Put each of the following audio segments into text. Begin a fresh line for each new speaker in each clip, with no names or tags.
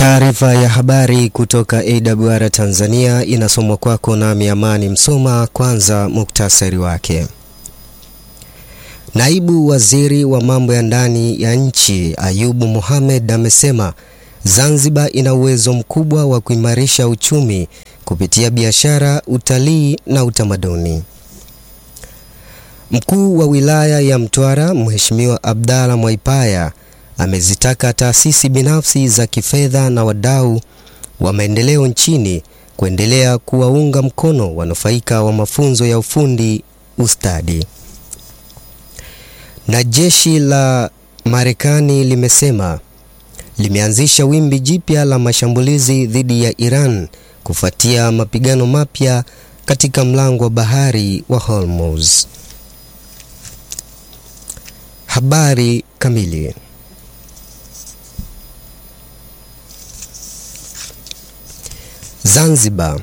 Taarifa ya habari kutoka AWR Tanzania inasomwa kwako na Amani Msoma. Kwanza muktasari wake. Naibu Waziri wa Mambo ya Ndani ya Nchi Ayubu Mohamed amesema Zanzibar ina uwezo mkubwa wa kuimarisha uchumi kupitia biashara, utalii na utamaduni. Mkuu wa wilaya ya Mtwara Mheshimiwa Abdalla Mwaipaya amezitaka taasisi binafsi za kifedha na wadau wa maendeleo nchini kuendelea kuwaunga mkono wanufaika wa mafunzo ya ufundi ustadi. Na jeshi la Marekani limesema limeanzisha wimbi jipya la mashambulizi dhidi ya Iran kufuatia mapigano mapya katika mlango wa bahari wa Hormuz. Habari kamili. Zanzibar.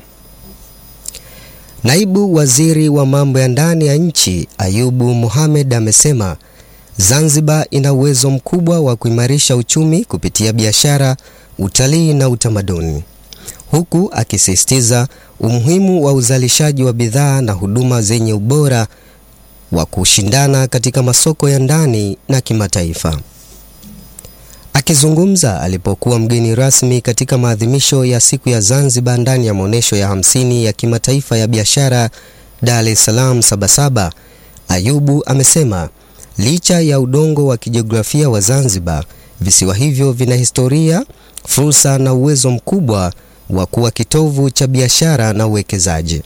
Naibu Waziri wa Mambo ya Ndani ya Nchi Ayubu Mohamed amesema Zanzibar ina uwezo mkubwa wa kuimarisha uchumi kupitia biashara, utalii na utamaduni, huku akisisitiza umuhimu wa uzalishaji wa bidhaa na huduma zenye ubora wa kushindana katika masoko ya ndani na kimataifa. Akizungumza alipokuwa mgeni rasmi katika maadhimisho ya siku ya Zanzibar ndani ya maonesho ya 50 ya kimataifa ya biashara Dar es Salaam Sabasaba, Ayubu amesema licha ya udongo wa kijiografia wa Zanzibar, visiwa hivyo vina historia, fursa na uwezo mkubwa wa kuwa kitovu cha biashara na uwekezaji.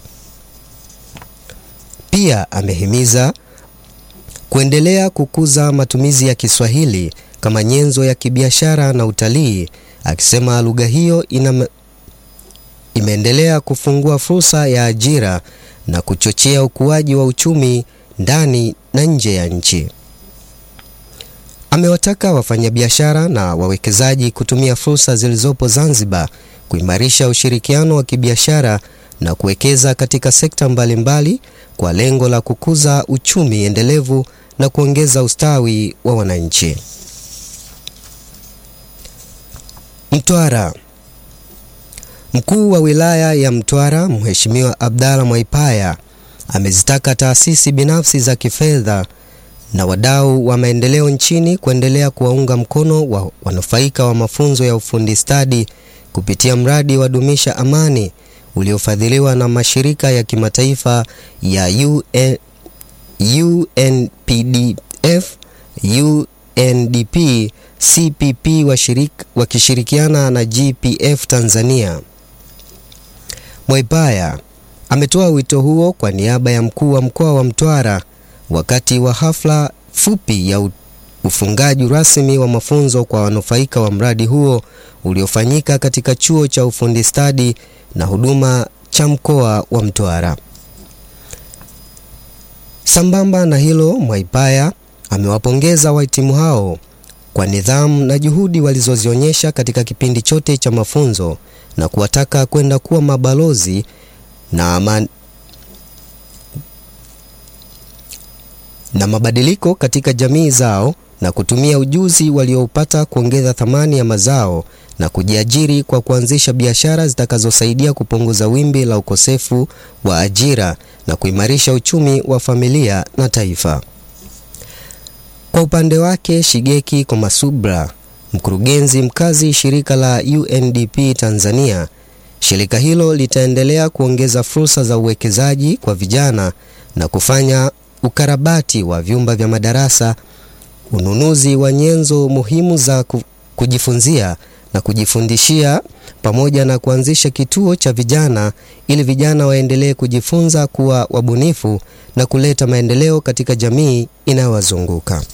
Pia amehimiza kuendelea kukuza matumizi ya Kiswahili kama nyenzo ya kibiashara na utalii, akisema lugha hiyo imeendelea kufungua fursa ya ajira na kuchochea ukuaji wa uchumi ndani na nje ya nchi. Amewataka wafanyabiashara na wawekezaji kutumia fursa zilizopo Zanzibar kuimarisha ushirikiano wa kibiashara na kuwekeza katika sekta mbalimbali kwa lengo la kukuza uchumi endelevu na kuongeza ustawi wa wananchi. Mtwara. Mkuu wa wilaya ya Mtwara Mheshimiwa Abdalla Mwaipaya amezitaka taasisi binafsi za kifedha na wadau wa maendeleo nchini kuendelea kuwaunga mkono wanufaika wa mafunzo ya ufundi stadi kupitia mradi wa Dumisha Amani uliofadhiliwa na mashirika ya kimataifa ya UNPDF, UNDP, CPP wakishirikiana na GPF Tanzania. Mwaipaya ametoa wito huo kwa niaba ya mkuu wa mkoa wa Mtwara wakati wa hafla fupi ya ufungaji rasmi wa mafunzo kwa wanufaika wa mradi huo uliofanyika katika chuo cha ufundi stadi na huduma cha mkoa wa Mtwara. Sambamba na hilo, Mwaipaya amewapongeza wahitimu hao kwa nidhamu na juhudi walizozionyesha katika kipindi chote cha mafunzo na kuwataka kwenda kuwa mabalozi na mabadiliko katika jamii zao na kutumia ujuzi walioupata kuongeza thamani ya mazao na kujiajiri kwa kuanzisha biashara zitakazosaidia kupunguza wimbi la ukosefu wa ajira na kuimarisha uchumi wa familia na taifa. Kwa upande wake, Shigeki Komasubra, mkurugenzi mkazi shirika la UNDP Tanzania, shirika hilo litaendelea kuongeza fursa za uwekezaji kwa vijana na kufanya ukarabati wa vyumba vya madarasa, ununuzi wa nyenzo muhimu za kujifunzia na kujifundishia, pamoja na kuanzisha kituo cha vijana ili vijana waendelee kujifunza kuwa wabunifu na kuleta maendeleo katika jamii inayowazunguka.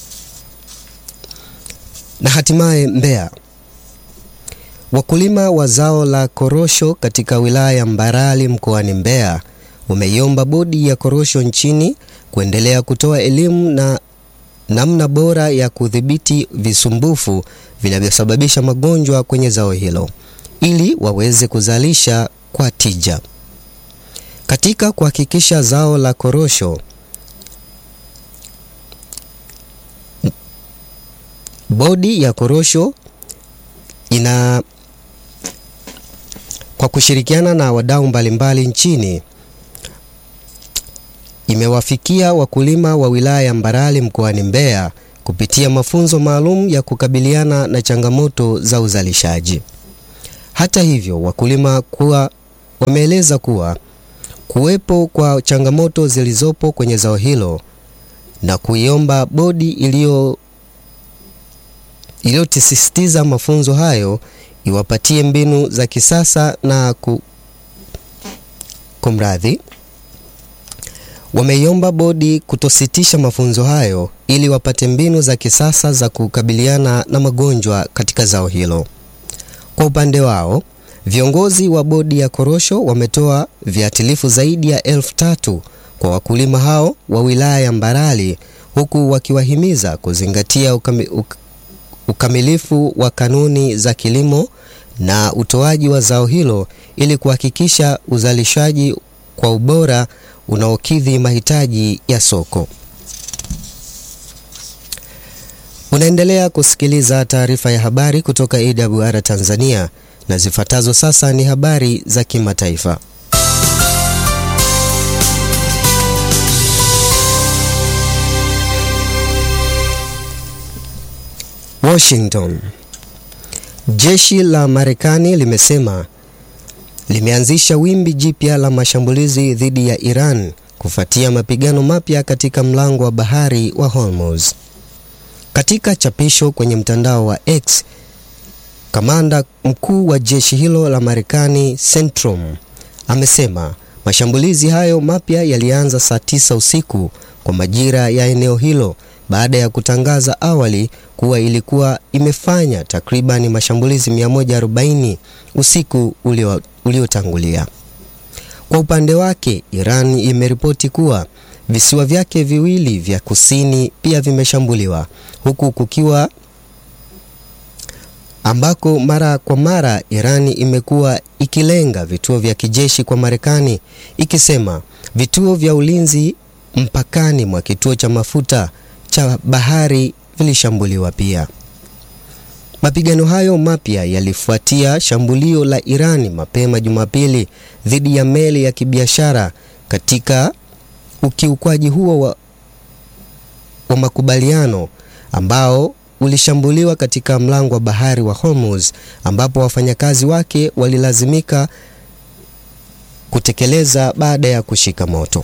Na hatimaye Mbeya. Wakulima wa zao la korosho katika wilaya ya Mbarali mkoani Mbeya wameiomba bodi ya korosho nchini kuendelea kutoa elimu na namna bora ya kudhibiti visumbufu vinavyosababisha magonjwa kwenye zao hilo ili waweze kuzalisha kwa tija. Katika kuhakikisha zao la korosho Bodi ya korosho kwa kushirikiana na wadau mbalimbali nchini imewafikia wakulima wa wilaya ya Mbarali mkoani Mbeya kupitia mafunzo maalum ya kukabiliana na changamoto za uzalishaji. Hata hivyo, wakulima wameeleza kuwa kuwepo kwa changamoto zilizopo kwenye zao hilo na kuiomba bodi iliyosisitiza mafunzo hayo iwapatie mbinu za kisasa na wameiomba bodi kutositisha mafunzo hayo ili wapate mbinu za kisasa za kukabiliana na magonjwa katika zao hilo. Kwa upande wao, viongozi wa bodi ya korosho wametoa viatilifu zaidi ya 3,000 kwa wakulima hao wa wilaya ya Mbarali, huku wakiwahimiza kuzingatia ukamilifu wa kanuni za kilimo na utoaji wa zao hilo ili kuhakikisha uzalishaji kwa ubora unaokidhi mahitaji ya soko. Unaendelea kusikiliza taarifa ya habari kutoka AWR Tanzania, na zifuatazo sasa ni habari za kimataifa. Washington. Jeshi la Marekani limesema limeanzisha wimbi jipya la mashambulizi dhidi ya Iran kufuatia mapigano mapya katika mlango wa bahari wa Hormuz. Katika chapisho kwenye mtandao wa X, kamanda mkuu wa jeshi hilo la Marekani CENTCOM amesema mashambulizi hayo mapya yalianza saa 9 usiku kwa majira ya eneo hilo baada ya kutangaza awali kuwa ilikuwa imefanya takriban mashambulizi 140 usiku uliotangulia. Kwa upande wake, Iran imeripoti kuwa visiwa vyake viwili vya kusini pia vimeshambuliwa, huku kukiwa ambako mara kwa mara Iran imekuwa ikilenga vituo vya kijeshi kwa Marekani, ikisema vituo vya ulinzi mpakani mwa kituo cha mafuta cha bahari vilishambuliwa pia. Mapigano hayo mapya yalifuatia shambulio la Irani mapema Jumapili dhidi ya meli ya kibiashara. Katika ukiukwaji huo wa makubaliano ambao ulishambuliwa katika mlango wa bahari wa Hormuz, ambapo wafanyakazi wake walilazimika kutekeleza baada ya kushika moto.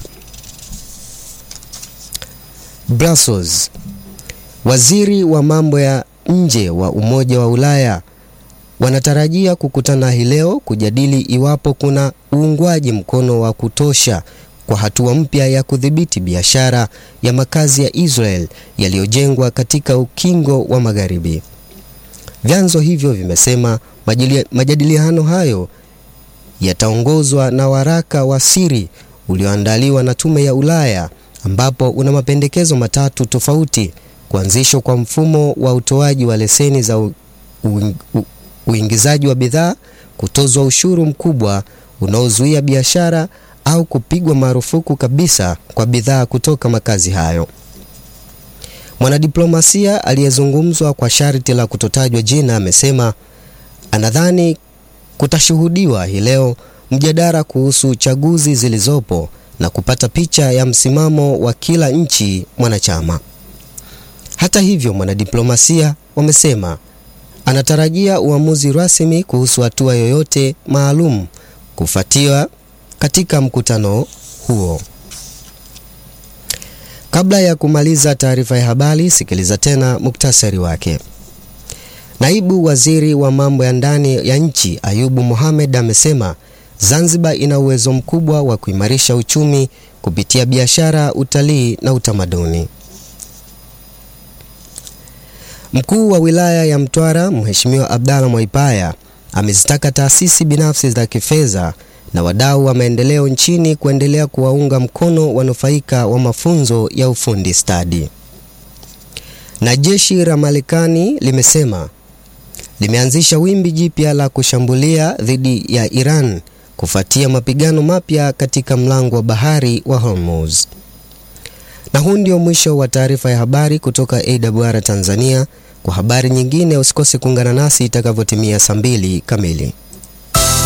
Brussels. Waziri wa mambo ya nje wa Umoja wa Ulaya wanatarajia kukutana hii leo kujadili iwapo kuna uungwaji mkono wa kutosha kwa hatua mpya ya kudhibiti biashara ya makazi ya Israel yaliyojengwa katika ukingo wa Magharibi. Vyanzo hivyo vimesema majadiliano hayo yataongozwa na waraka wa siri ulioandaliwa na Tume ya Ulaya, ambapo una mapendekezo matatu tofauti: kuanzishwa kwa mfumo wa utoaji wa leseni za uingizaji wa bidhaa, kutozwa ushuru mkubwa unaozuia biashara, au kupigwa marufuku kabisa kwa bidhaa kutoka makazi hayo. Mwanadiplomasia aliyezungumzwa kwa sharti la kutotajwa jina amesema anadhani kutashuhudiwa hii leo mjadala kuhusu chaguzi zilizopo na kupata picha ya msimamo wa kila nchi mwanachama. Hata hivyo, mwanadiplomasia wamesema anatarajia uamuzi rasmi kuhusu hatua yoyote maalum kufuatia katika mkutano huo. Kabla ya kumaliza taarifa ya habari, sikiliza tena muktasari wake. Naibu waziri wa mambo ya ndani ya nchi Ayubu Mohamed amesema Zanzibar ina uwezo mkubwa wa kuimarisha uchumi kupitia biashara, utalii na utamaduni. Mkuu wa wilaya ya Mtwara Mheshimiwa Abdalla Mwaipaya amezitaka taasisi binafsi za kifedha na wadau wa maendeleo nchini kuendelea kuwaunga mkono wanufaika wa mafunzo ya ufundi stadi. Na jeshi la Marekani limesema limeanzisha wimbi jipya la kushambulia dhidi ya Iran kufuatia mapigano mapya katika mlango wa bahari wa Hormuz. Na huu ndio mwisho wa taarifa ya habari kutoka AWR Tanzania. Kwa habari nyingine usikose kuungana nasi itakavyotimia saa 2 kamili.